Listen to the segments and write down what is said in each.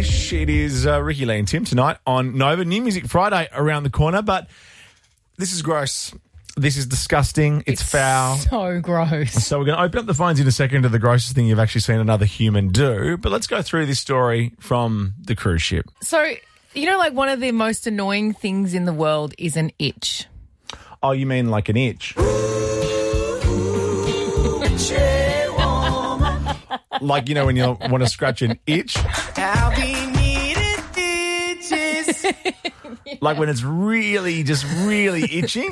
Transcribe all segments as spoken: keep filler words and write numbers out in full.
Ish. It is uh, Ricky Lee and Tim tonight on Nova. New Music Friday around the corner, but this is gross. This is disgusting. It's, It's foul. so gross. So we're going to open up the phones in a second to the grossest thing you've actually seen another human do. But let's go through this story from the cruise ship. So, you know, like one of the most annoying things in the world is an itch. Oh, you mean like an itch? Like, you know, when you want to scratch an itch? I'll be needing itches. Like when it's really, just really itching?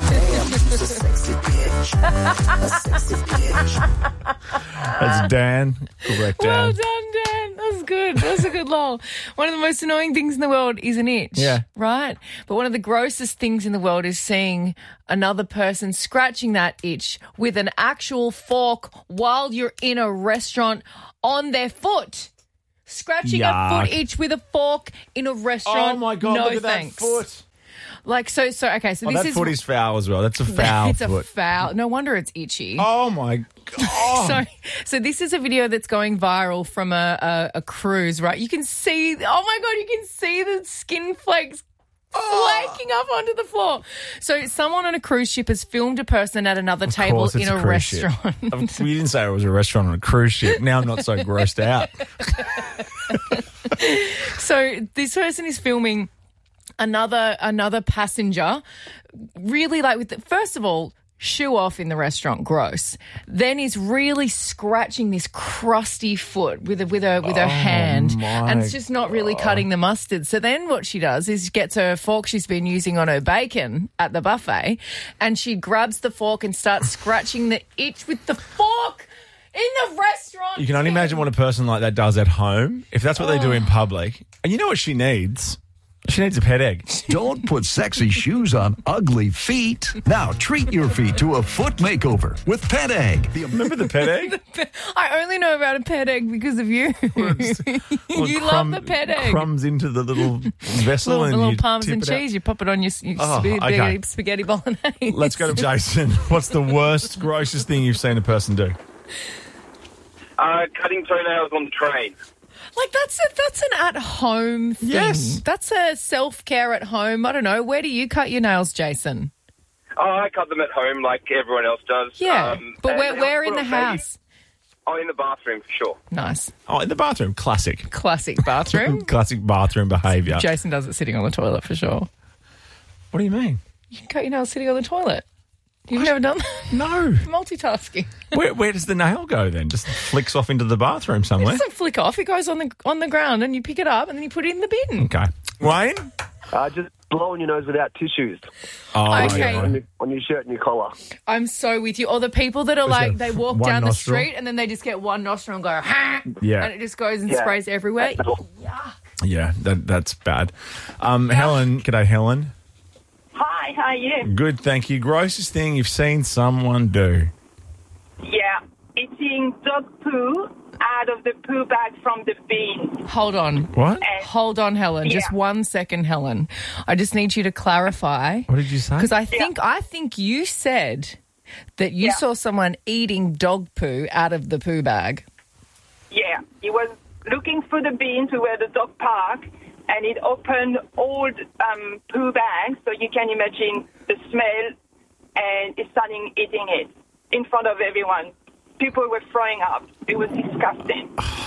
That's Dan. Correct, Dan. Well done, Dan. That was good. That was a good lol. One of the most annoying things in the world is an itch. Yeah. Right? But one of the grossest things in the world is seeing another person scratching that itch with an actual fork while you're in a restaurant on their foot. Scratching Yuck. a foot itch with a fork in a restaurant. Oh, my God, no look at thanks. that foot. Like, so, so, okay, so Oh, this that is... foot is foul as well. That's a foul It's foot. a foul. No wonder it's itchy. Oh, my God. So, so this is a video that's going viral from a, a, a cruise, right? You can see, oh my God, you can see the skin flakes flaking up onto the floor. So someone on a cruise ship has filmed a person at another Of table course it's in a, cruise ship. restaurant. Of- We didn't say it was a restaurant on a cruise ship. Now I'm not so grossed out. So this person is filming another another passenger, really like with the, first of all, shoe off in the restaurant, gross. Then is really scratching this crusty foot with a, with a with her hand, my and it's just not really cutting the mustard. So then what she does is gets her fork she's been using on her bacon at the buffet, and she grabs the fork and starts scratching the itch with the fork in the restaurant. You can only imagine what a person like that does at home. If that's what they do in public. And you know what she needs? She needs a pet egg. Don't put sexy shoes on ugly feet. Now treat your feet to a foot makeover with Pet Egg. The Remember the pet egg? I only know about a pet egg because of you. Well, you crumb- love the pet egg. Crumbs into the little vessel Little, and little you palms tip and it out. cheese. You pop it on your, your Oh, spaghetti, okay. spaghetti bolognese. Let's go to Jason. What's the worst, grossest thing you've seen a person do? Uh, cutting toenails on the train. Like, that's a, that's an at-home thing. Yes. That's a self-care at home. I don't know. Where do you cut your nails, Jason? Oh, I cut them at home like everyone else does. Yeah. Um, but and where, I where put in the on baby- house? Oh, in the bathroom, for sure. Nice. Oh, in the bathroom. Classic. Classic bathroom. Classic bathroom behaviour. Jason does it sitting on the toilet for sure. What do you mean? You can cut your nails sitting on the toilet. You've never done that? No. Multitasking. Where, where does the nail go then? Just flicks off into the bathroom It somewhere? doesn't flick off. It goes on the on the ground and you pick it up and then you put it in the bin. Okay. Wayne? Uh, just blow on your nose without tissues Oh, Okay. yeah. on your, on your shirt and your collar. I'm so with you. Or the people that are Was like, that they walk one down nostril? the street and then they just get one nostril and go, ha! Yeah. And it just goes and Yeah. sprays everywhere. Yeah, that, that's bad. Um, Helen, g'day, Helen. Hi, how are you? Good, thank you. Grossest thing you've seen someone do? Yeah, eating dog poo out of the poo bag from the bin. Hold on. What? And Hold on, Helen. Just Yeah. one second, Helen. I just need you to clarify. What did you say? Because I think I think you said that you Yeah. saw someone eating dog poo out of the poo bag. yeah, he was looking for the bin to where the dog park, and it opened old um, poo bags, so you can imagine the smell, and he started eating it in front of everyone. People were throwing up. It was disgusting.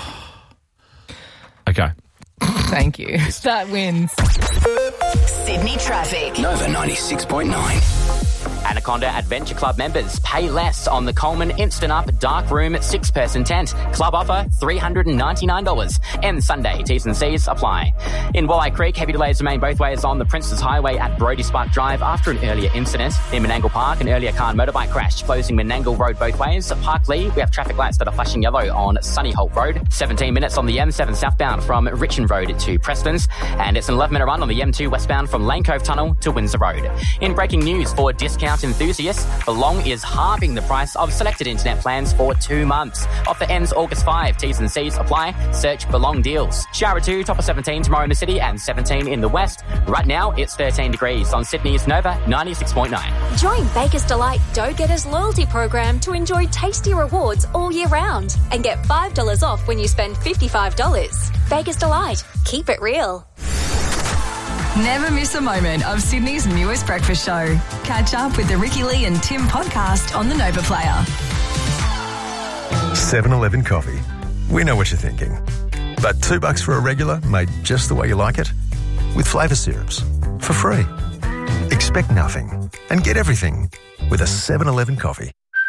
Okay. Thank you. That wins. Sydney traffic. Nova ninety-six point nine. Anaconda Adventure Club members pay less on the Coleman Instant Up Dark Room six-person tent. Club offer three hundred ninety-nine dollars. End Sunday. T's and C's apply. In Walleye Creek, heavy delays remain both ways on the Princes Highway at Brodie Spark Drive after an earlier incident. In Menangle Park, an earlier car and motorbike crash closing Menangle Road both ways. At Park Lee, we have traffic lights that are flashing yellow on Sunny Holt Road. seventeen minutes on the M seven southbound from Richmond Road to Preston's. And it's an eleven minute run on the M two westbound from Lane Cove Tunnel to Windsor Road. In breaking news, for discount discount enthusiasts, Belong is halving the price of selected internet plans for two months. Offer ends August fifth. T's and C's apply. Search Belong Deals. Shower two, top of seventeen tomorrow in the city and seventeen in the west. Right now, it's thirteen degrees on Sydney's Nova ninety-six point nine. Join Baker's Delight Dough Getters loyalty program to enjoy tasty rewards all year round and get five dollars off when you spend fifty-five dollars. Baker's Delight. Keep it real. Never miss a moment of Sydney's newest breakfast show. Catch up with the Ricky Lee and Tim podcast on the Nova Player. seven eleven coffee. We know what you're thinking. But two bucks for a regular made just the way you like it? With flavour syrups. For free. Expect nothing and get everything with a seven eleven coffee.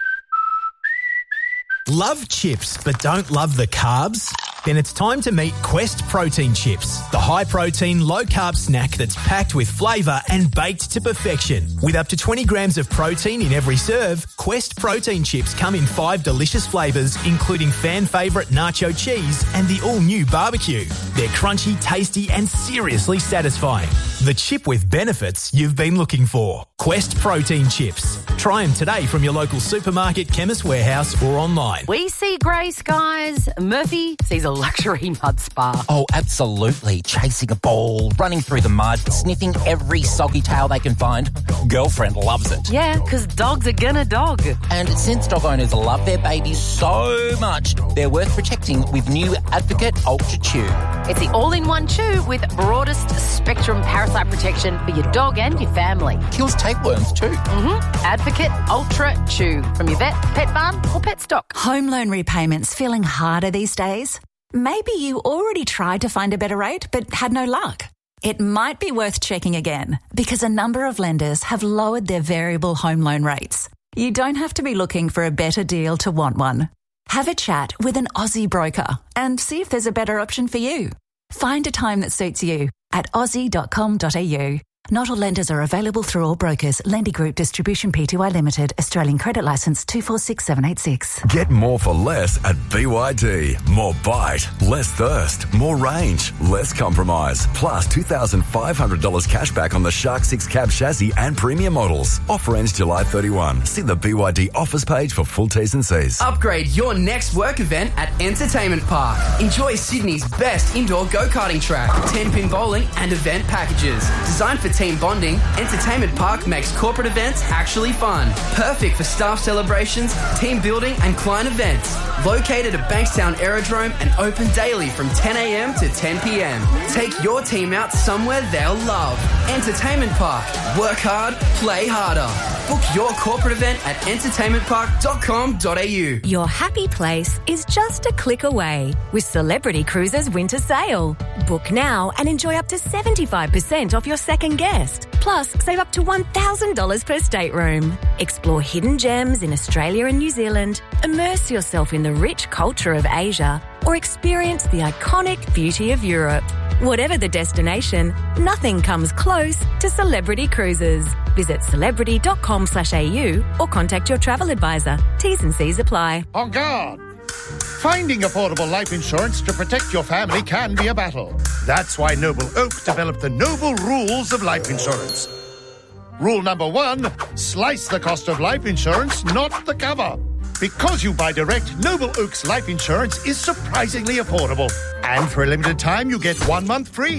Love chips but don't love the carbs? Then it's time to meet Quest Protein Chips, the high-protein, low-carb snack that's packed with flavour and baked to perfection. With up to twenty grams of protein in every serve, Quest Protein Chips come in five delicious flavours, including fan favourite nacho cheese and the all-new barbecue. They're crunchy, tasty and seriously satisfying. The chip with benefits you've been looking for. Quest Protein Chips. Try them today from your local supermarket, Chemist Warehouse or online. We see grey skies. Murphy sees a luxury mud spa. Oh, absolutely. Chasing a ball, running through the mud, sniffing every soggy tail they can find. Girlfriend loves it. Yeah, because dogs are gonna dog. And since dog owners love their babies so much, they're worth protecting with new Advocate Ultra Chew. It's the all-in-one chew with broadest spectrum parasite protection for your dog and your family. Kills tapeworms too. Mm-hmm. Advocate Ultra Chew from your vet, pet barn or pet stock. Home loan repayments feeling harder these days? Maybe you already tried to find a better rate but had no luck. It might be worth checking again because a number of lenders have lowered their variable home loan rates. You don't have to be looking for a better deal to want one. Have a chat with an Aussie broker and see if there's a better option for you. Find a time that suits you at aussie dot com dot a u. Not all lenders are available through all brokers. Lendy Group Distribution Pty Limited. Australian Credit Licence two four six seven eight six. Get more for less at B Y D. More bite, less thirst, more range, less compromise. Plus two thousand five hundred dollars cash back on the Shark six cab chassis and premium models. Offer ends July thirty-first. See the B Y D offers page for full T's and C's. Upgrade your next work event at Entertainment Park. Enjoy Sydney's best indoor go-karting track, ten-pin bowling and event packages. Designed for team bonding, Entertainment Park makes corporate events actually fun. Perfect for staff celebrations, team building and client events. Located at Bankstown Aerodrome and open daily from ten a.m. to ten p.m. Take your team out somewhere they'll love. Entertainment Park. Work hard, play harder. Book your corporate event at entertainment park dot com dot a u. Your happy place is just a click away with Celebrity Cruises Winter Sale. Book now and enjoy up to seventy-five percent off your second guest. Plus, save up to one thousand dollars per stateroom. Explore hidden gems in Australia and New Zealand. Immerse yourself in the rich culture of Asia or experience the iconic beauty of Europe. Whatever the destination, nothing comes close to Celebrity Cruises. Visit celebrity dot com slash a u or contact your travel advisor. T's and C's apply. On guard! Finding affordable life insurance to protect your family can be a battle. That's why Noble Oak developed the Noble Rules of Life Insurance. Rule number one, slice the cost of life insurance, not the cover. Because you buy direct, Noble Oak's life insurance is surprisingly affordable. And for a limited time, you get one month free.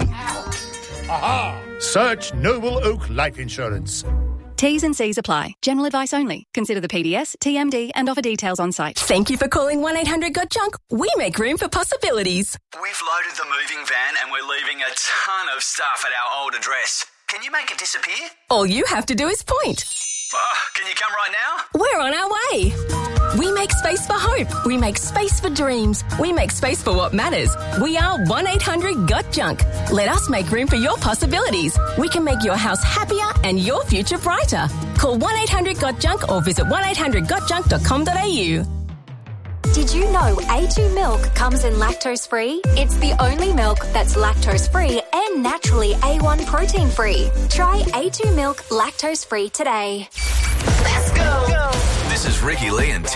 Aha! Search Noble Oak Life Insurance. T's and C's apply. General advice only. Consider the P D S, T M D and offer details on site. Thank you for calling one eight hundred got junk. We make room for possibilities. We've loaded the moving van and we're leaving a ton of stuff at our old address. Can you make it disappear? All you have to do is point. Uh, can you come right now? We're on our way. We make space for hope. We make space for dreams. We make space for what matters. We are one eight hundred got junk. Let us make room for your possibilities. We can make your house happier and your future brighter. Call one eight hundred got junk or visit one eight hundred got junk dot com dot a u. Did you know A two milk comes in lactose-free? It's the only milk that's lactose-free and naturally A one protein-free. Try A two milk lactose-free today. Let's go. go. This is Ricky Lee and Tim.